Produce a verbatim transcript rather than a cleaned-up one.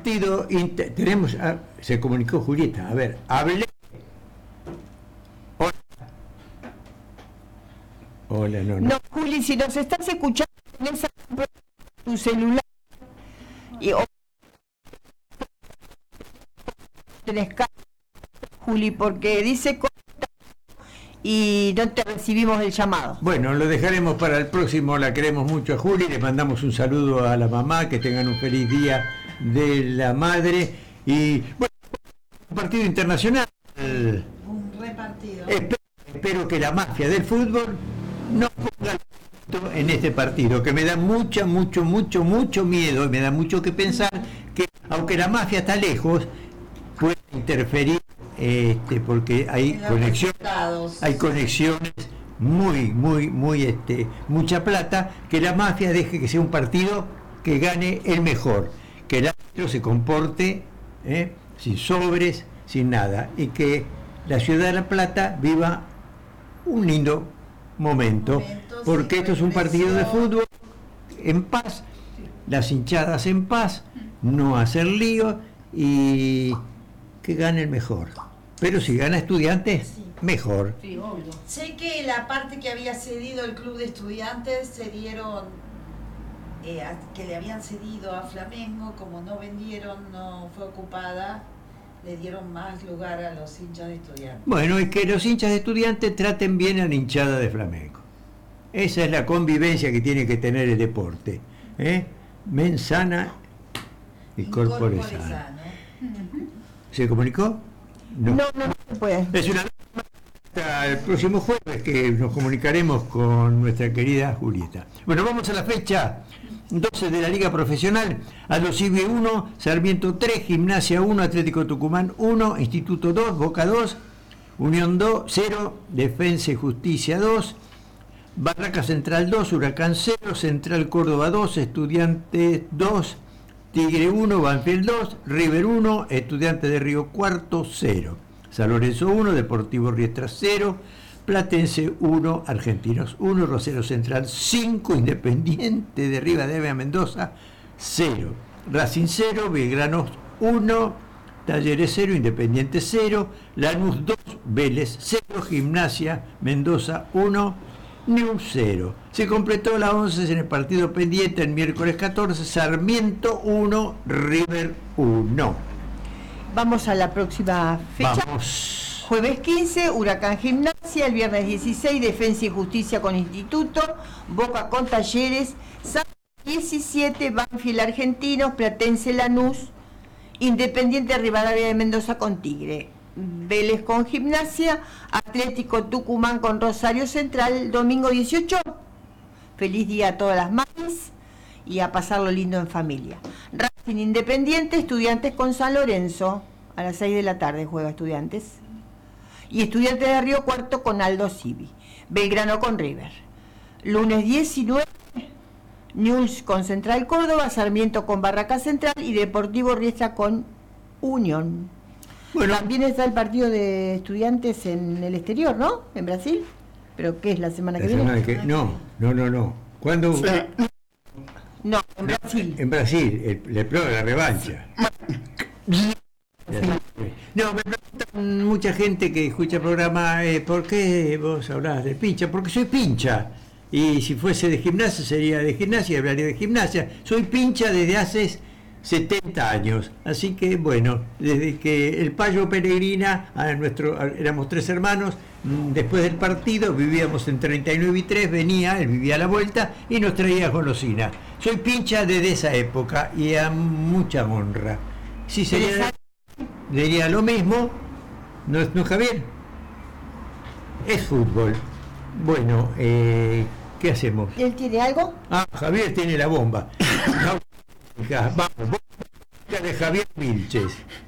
partido inter... tenemos ah, se comunicó Julieta, a ver, hablé. Hola. Hola, no, no. No, Juli, si nos estás escuchando, tenés tu celular y o tenés ca- Juli, porque dice y no te recibimos el llamado. Bueno, lo dejaremos para el próximo. La queremos mucho a Juli, le mandamos un saludo a la mamá, que tengan un feliz día de la madre y bueno, un partido internacional. Un repartido. Espero, espero que la mafia del fútbol no ponga en este partido, que me da mucha, mucho, mucho, mucho miedo, y me da mucho que pensar que aunque la mafia está lejos, puede interferir, este, porque hay conexiones, hay conexiones muy, muy, muy, este, mucha plata, que la mafia deje que sea un partido que gane el mejor, que el árbitro se comporte ¿eh? sin sobres, sin nada, y que la ciudad de La Plata viva un lindo momento, Momentos, porque esto es un partido de fútbol en paz, las hinchadas en paz, no hacer lío y que gane el mejor. Pero si gana Estudiantes, sí, mejor. Sí, obvio. Sé que la parte que había cedido el club de estudiantes se dieron, eh, a- que le habían cedido a Flamengo, como no vendieron, no fue ocupada, le dieron más lugar a los hinchas de estudiantes. Bueno, y que los hinchas de Estudiantes traten bien a la hinchada de Flamengo. Esa es la convivencia que tiene que tener el deporte. ¿eh? Mens sana y corpore Incorpore sano. sano. ¿Se comunicó? No, no, no se puede. Es una hasta el próximo jueves que nos comunicaremos con nuestra querida Julieta. Bueno, vamos a la fecha doce de la Liga Profesional. Aldo Civi uno, Sarmiento tres, Gimnasia uno, Atlético Tucumán uno, Instituto dos, Boca dos, Unión dos, cero, Defensa y Justicia dos, Barraca Central dos, Huracán cero, Central Córdoba dos, Estudiantes dos, Tigre uno, Banfield dos, River uno, Estudiantes de Río Cuarto cero, San Lorenzo uno, Deportivo Riestra cero, Platense uno, Argentinos uno, Rosario Central cinco, Independiente de Rivadavia Mendoza cero, Racing cero, Belgrano uno, Talleres cero, Independiente cero, Lanús dos, Vélez cero, Gimnasia Mendoza uno, News cero. Se completó la once en el partido pendiente el miércoles catorce, Sarmiento uno, River uno. Vamos a la próxima fecha. Vamos. Jueves quince, Huracán Gimnasia, el viernes dieciséis, Defensa y Justicia con Instituto, Boca con Talleres, sábado diecisiete, Banfield Argentinos, Platense Lanús, Independiente Rivadavia de Mendoza con Tigre, Vélez con Gimnasia, Atlético Tucumán con Rosario Central, domingo dieciocho. Feliz día a todas las madres y a pasarlo lindo en familia. Racing Independiente, Estudiantes con San Lorenzo, a las seis de la tarde juega Estudiantes. Y Estudiantes de Río Cuarto con Aldo Civi. Belgrano con River. Lunes diecinueve, Newell's con Central Córdoba, Sarmiento con Barraca Central y Deportivo Riestra con Unión. Bueno, También está el partido de Estudiantes en el exterior, ¿no? En Brasil. ¿Pero qué es la semana que la viene? semana que... No, no, no, no. ¿Cuándo? Sí. No, en Brasil. En Brasil, el, el, la revancha. No, me preguntan mucha gente que escucha el programa, eh, ¿por qué vos hablás de pincha? Porque soy pincha. Y si fuese de gimnasia, sería de gimnasia, hablaría de gimnasia. Soy pincha desde hace setenta años. Así que, bueno, desde que el Payo Peregrina, a nuestro, a, éramos tres hermanos, después del partido, vivíamos en treinta y nueve y tres, venía, él vivía a la vuelta y nos traía golosina. Soy pincha desde esa época y a mucha honra. Si sería... diría lo mismo, ¿no es no, Javier? Es fútbol. Bueno, eh, ¿qué hacemos? ¿Él tiene algo? Ah, Javier tiene la bomba. Vamos, bomba de Javier Vilches.